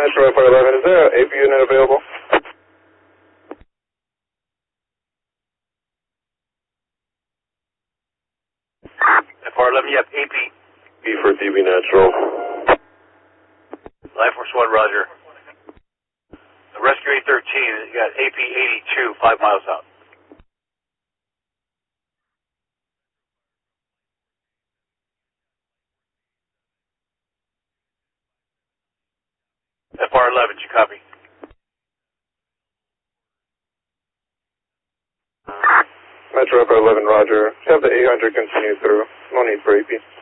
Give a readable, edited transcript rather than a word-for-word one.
Metro FR11, is there an AP unit available? FR11, you have AP. B for DB Natural. Life Force 1, roger. The Rescue 813, you got AP 82, 5 miles out. FR11, you copy? Metro FR11, roger. Have the 800 continue through. No need for AP.